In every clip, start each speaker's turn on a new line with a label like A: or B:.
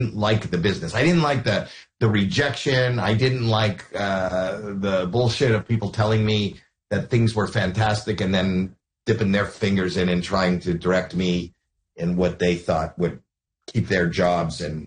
A: didn't like the business. I didn't like the rejection. I didn't like the bullshit of people telling me that things were fantastic and then dipping their fingers in and trying to direct me in what they thought would keep their jobs and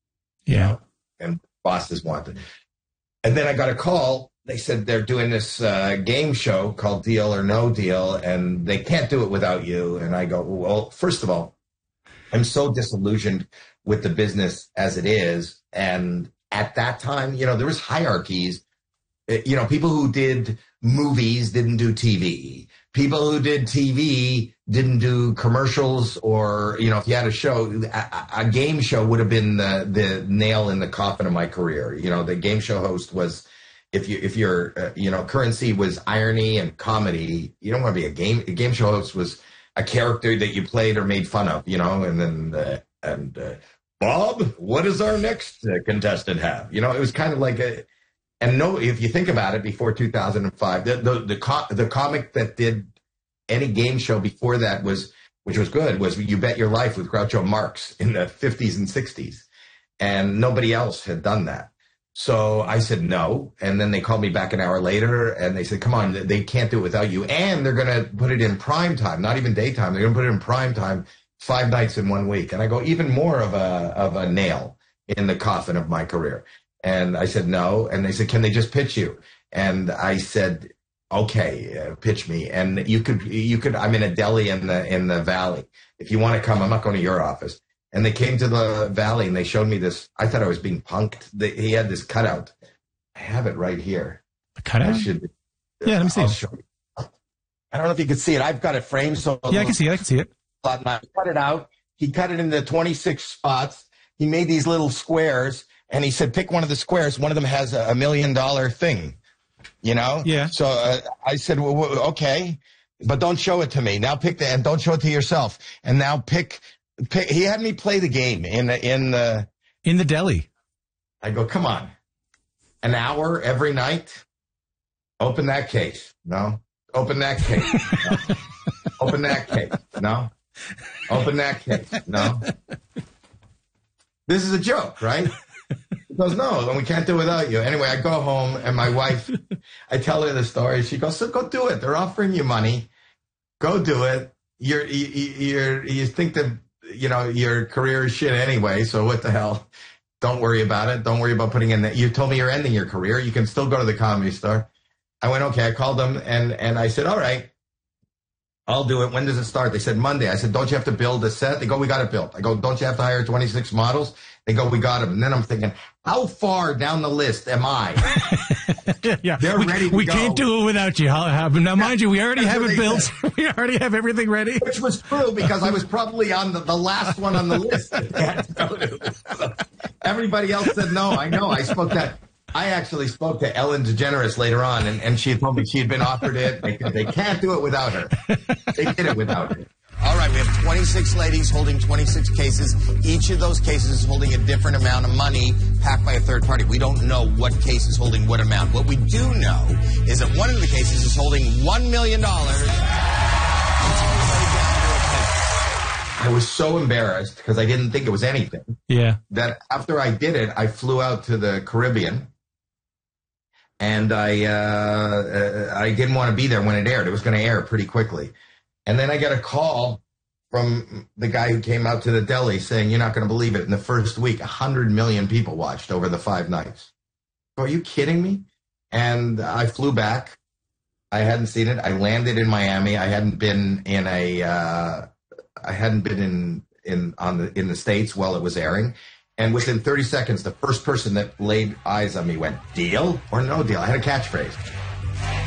A: and bosses wanted. And then I got a call. They said they're doing this game show called Deal or No Deal, and they can't do it without you. And I go, well, first of all, I'm so disillusioned with the business as it is. And at that time, there was hierarchies. People who did movies didn't do TV. People who did TV didn't do commercials, or, if you had a show, a game show would have been the nail in the coffin of my career. The game show host was, if your currency was irony and comedy, you don't want to be a game show host was a character that you played or made fun of, and then, Bob, what does our next contestant have? It was kind of like if you think about it, before 2005, the comic that did any game show before that which was good, was You Bet Your Life with Groucho Marx in the 50s and 60s. And nobody else had done that. So I said no. And then they called me back an hour later and they said, come on, they can't do it without you. And they're going to put it in prime time, not even daytime. They're going to put it in prime time 5 nights in 1 week. And I go, even more of a nail in the coffin of my career. And I said no. And they said, can they just pitch you? And I said, okay, pitch me. And you could, I'm in a deli in the Valley. If you want to come, I'm not going to your office. And they came to the Valley and they showed me this. I thought I was being punked. He had this cutout. I have it right here.
B: The cutout? Yeah, let me see.
A: I'll show you. I don't know if you can see it. I've got it framed. So
B: yeah, I can see it.
A: I cut it out. He cut it into 26 spots. He made these little squares and he said, pick one of the squares. One of them has $1 million thing, Yeah. So I said, well, okay, but don't show it to me. Now pick and don't show it to yourself. And now pick. He had me play the game in the
B: deli.
A: I go, come on, an hour every night. Open that case. No. Open that case. No. Open that case. No. Open that case. No. This is a joke, right? He goes, no, then we can't do it without you. Anyway, I go home and my wife, I tell her the story. She goes, so go do it. They're offering you money. Go do it. You think that, your career is shit anyway. So what the hell? Don't worry about it. Don't worry about putting in that. You told me you're ending your career. You can still go to the Comedy Store. I went, okay. I called them and I said, all right, I'll do it. When does it start? They said Monday. I said, don't you have to build a set? They go, we got it built. I go, don't you have to hire 26 models? They go, we got them. And then I'm thinking, how far down the list am I?
B: Yeah,
A: they're ready to go.
B: We can't do it without you. Now, mind you, we already have it built. We already have everything ready.
A: Which was true because I was probably on the last one on the list that they had to go to. So everybody else said no. I know. I actually spoke to Ellen DeGeneres later on, and she had told me she had been offered it. They can't do it without her. They did it without her. All right, we have 26 ladies holding 26 cases. Each of those cases is holding a different amount of money packed by a third party. We don't know what case is holding what amount. What we do know is that one of the cases is holding $1 million. I was so embarrassed because I didn't think it was anything.
B: Yeah.
A: That after I did it, I flew out to the Caribbean. And I didn't want to be there when it aired. It was going to air pretty quickly. And then I got a call from the guy who came out to the deli saying, you're not going to believe it. In the first week, 100 million people watched over the 5 nights. Are you kidding me? And I flew back. I hadn't seen it. I landed in Miami. I hadn't been in in the States while it was airing. And within 30 seconds, the first person that laid eyes on me went, deal or no deal? I had a catchphrase.